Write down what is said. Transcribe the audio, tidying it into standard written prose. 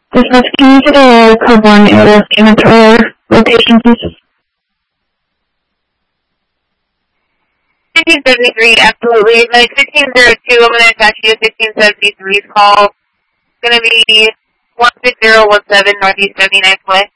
Dispatch, can you get a code 1 airless amateur location, please? 1673, absolutely. Like 1602, I'm going to attach you to 1673's call. It's going to be 16017 Northeast 79th Way.